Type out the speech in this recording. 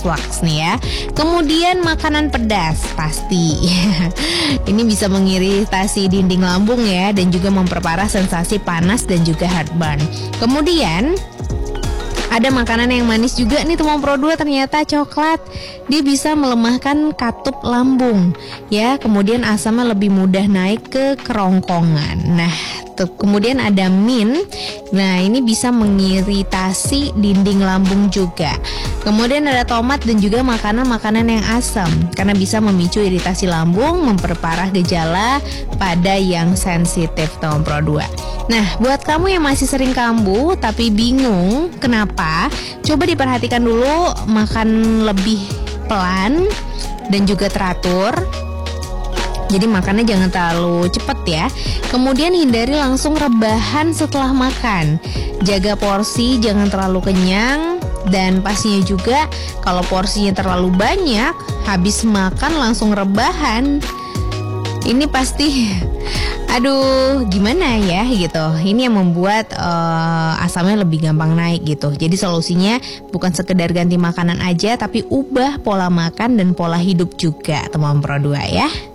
reflux nih ya. Kemudian makanan pedas pasti. Ini bisa mengiritasi dinding lambung ya, dan juga memperparah sensasi panas dan juga heartburn. Kemudian ada makanan yang manis juga nih teman Pro 2, ternyata coklat. Dia bisa melemahkan katup lambung ya. Kemudian asamnya lebih mudah naik ke kerongkongan. Nah, kemudian ada mint. Nah, ini bisa mengiritasi dinding lambung juga. Kemudian ada tomat dan juga makanan-makanan yang asam, karena bisa memicu iritasi lambung, memperparah gejala pada yang sensitif teman Pro 2. Nah, buat kamu yang masih sering kambuh tapi bingung kenapa, coba diperhatikan dulu, makan lebih pelan dan juga teratur. Jadi makannya jangan terlalu cepat ya. Kemudian hindari langsung rebahan setelah makan. Jaga porsi, jangan terlalu kenyang. Dan pastinya juga kalau porsinya terlalu banyak, habis makan langsung rebahan, ini pasti aduh gimana ya gitu. Ini yang membuat asamnya lebih gampang naik gitu. Jadi solusinya bukan sekedar ganti makanan aja, tapi ubah pola makan dan pola hidup juga teman Pro 2 ya.